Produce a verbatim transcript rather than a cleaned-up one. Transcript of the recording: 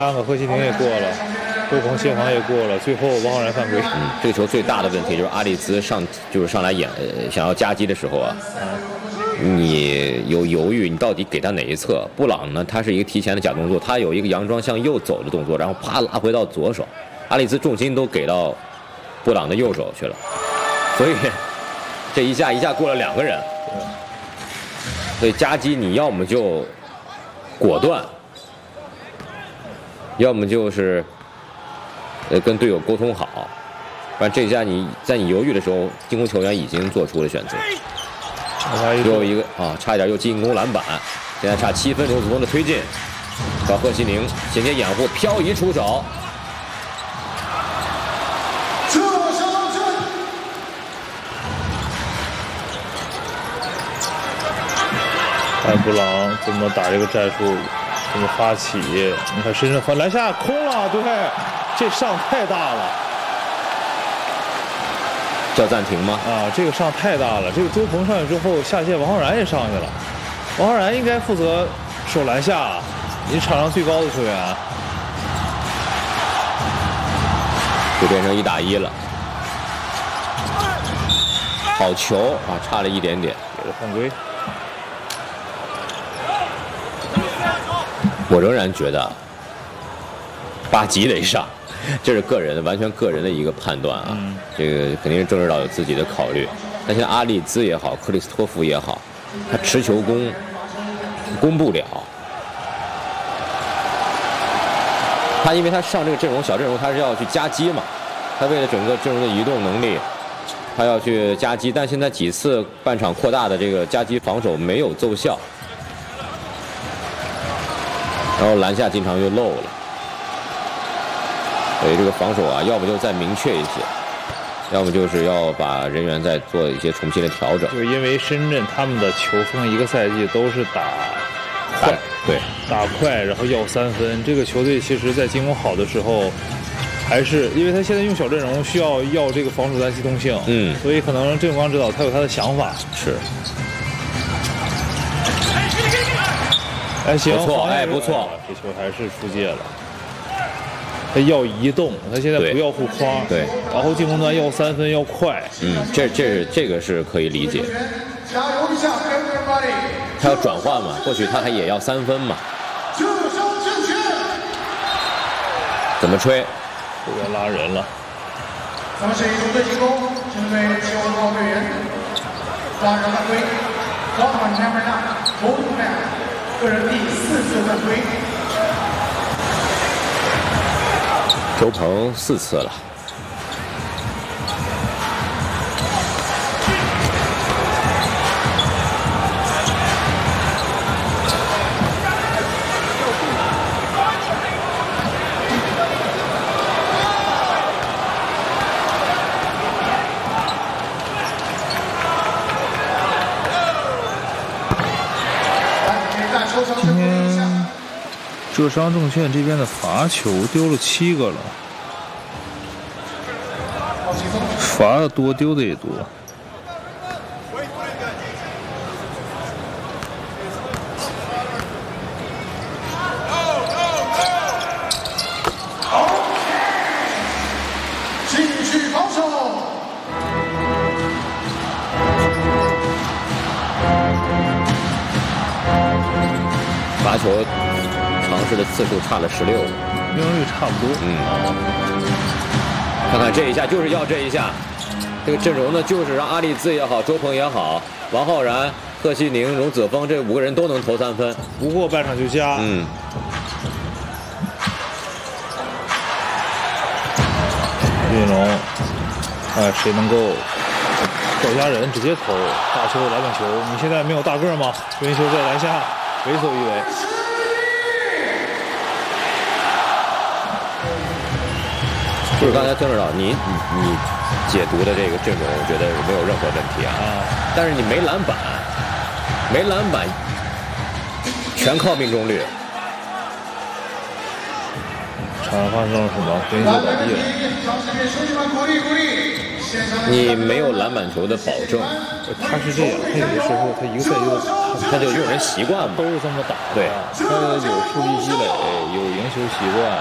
三个贺西宁也过了，周鹏谢黄也过了，最后王浩然犯规。 嗯，这个球最大的问题就是阿里兹上就是上来演呃想要夹击的时候啊，嗯、你有犹豫，你到底给他哪一侧？布朗呢，他是一个提前的假动作，他有一个佯装向右走的动作，然后啪拉回到左手，阿里兹重心都给到布朗的右手去了，所以这一下一下过了两个人，所以夹击你要么就果断。要么就是呃跟队友沟通好，不然这一下你在你犹豫的时候，进攻球员已经做出了选择。又一个啊，差一点又进攻篮板，现在差七分，刘子峰的推进，找贺西宁衔接掩护，漂移出手。 看布朗怎么打这个战术。怎么发起？你看深深翻篮下空了，对，这上太大了。 叫暂停吗？ 啊，这个上太大了。这个周鹏上去之后，下线王浩然也上去了。王浩然应该负责守篮下，你场上最高的球员。 就变成一打一了。好球啊，差了一点点， 给了犯规。 我仍然觉得巴吉得上，这是个人的完全个人的一个判断啊。嗯、这个肯定是郑指导有自己的考虑。但现在阿利兹也好，克里斯托弗也好，他持球攻攻不了。他因为他上这个阵容小阵容，他是要去夹击嘛，他为了整个阵容的移动能力，他要去夹击。但现在几次半场扩大的这个夹击防守没有奏效。然后篮下经常又漏了，所以这个防守啊，要么就再明确一些，要么就是要把人员再做一些重新的调整。 就是因为深圳他们的球风一个赛季都是打快， 对， 打快，然后要三分。这个球队其实在进攻好的时候，还是因为他现在用小阵容需要要这个防守单机动性，嗯，所以可能郑永刚指导他有他的想法。 是。 哎，行， 不错，哎，不错， 这球还是出界了。他要移动，他现在不要护框， 对， 然后进攻端要三分，要快。 嗯，这这这个是可以理解。他要转换嘛，或许他还也要三分嘛。怎么吹？ 这边拉人了。 咱们是一球队进攻，针对球号队员，抓人犯规，抓满前面的投出来。个人第四次犯规， 周鹏四次了。 今天浙商证券这边的罚球丢了七个了，罚的多，丢的也多。 继续防守。 罚球尝试的次数差了十六个， 命中率差不多。 嗯，看看这一下就是要这一下，这个阵容呢就是让阿利兹也好，周鹏也好，王浩然、贺西宁、荣子峰这五个人都能投三分， 不过半场就加。 嗯。 运龙，看谁能够赵家人直接投大球篮板球。你现在没有大个吗？运球在篮下。为所欲为， 就是刚才曾指导你你你解读的这个阵容，我觉得没有任何问题啊。啊但是你没篮板，没篮板，全靠命中率。 场上发生了什么？分球倒地了。 你没有篮板球的保证。 他是这样，他有的时候他一个赛季他就用人习惯嘛， 都是这么打。 对， 他有数据积累，有赢球习惯。